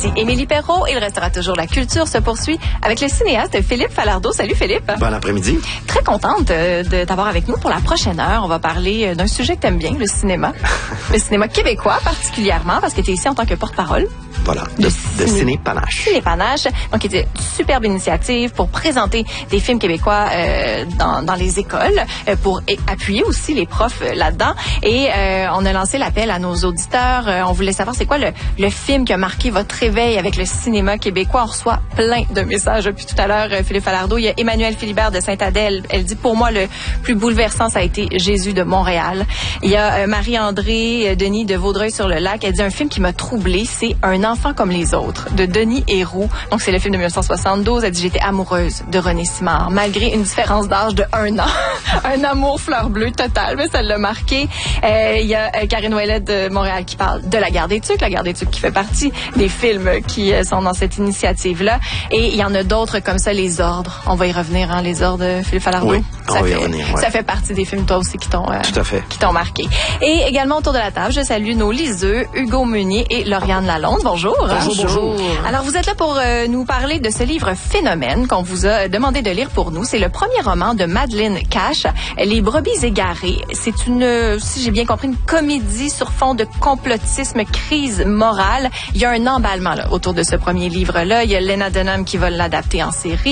Ici Émilie Perrault. Il restera toujours la culture se poursuit avec le cinéaste Philippe Falardeau. Salut Philippe. Bon après-midi. Très contente de t'avoir avec nous pour la prochaine heure. On va parler d'un sujet que t'aimes bien, le cinéma. Le cinéma québécois particulièrement, parce que tu es ici en tant que porte-parole. Voilà, de Ciné Panache. Ciné Panache. Donc, c'était une superbe initiative pour présenter des films québécois dans les écoles, pour appuyer aussi les profs là-dedans. Et on a lancé l'appel à nos auditeurs. On voulait savoir c'est quoi le film qui a marqué votre réveil avec le cinéma québécois. On reçoit plein de messages depuis tout à l'heure, Philippe Falardeau. Il y a Emmanuel Philibert de Sainte-Adèle. Elle dit, pour moi, le plus bouleversant, ça a été Jésus de Montréal. Il y a Marie-André Denis de Vaudreuil-sur-le-Lac. Elle dit, un film qui m'a troublée, c'est Un enfant comme les autres, de Denis Héroux. Donc, c'est le film de 1972. Elle dit, j'étais amoureuse de René Simard, malgré une différence d'âge de 1 an. Un amour fleur bleue total, mais ça l'a marqué. Il y a Karine Ouellet de Montréal qui parle de La Guerre des Tucs. La Guerre des Tucs qui fait partie des films qui sont dans cette initiative-là. Et il y en a d'autres comme ça, Les Ordres. On va y revenir, hein, Les Ordres, Philippe Falardeau. Oui, on va y revenir. Ouais. Ça fait partie des films, toi aussi, qui t'ont tout à fait. Qui t'ont marqué. Et également autour de la table, je salue nos liseux, Hugo Meunier et Lauriane Lalonde. Bonjour. Bonjour. Alors, vous êtes là pour nous parler de ce livre Phénomène qu'on vous a demandé de lire pour nous. C'est le premier roman de Madeleine Cash, Les brebis égarées. C'est une, si j'ai bien compris, une comédie sur fond de complotisme, crise morale. Il y a un emballement là, autour de ce premier livre-là. Il y a Lena Dunham qui va l'adapter en série.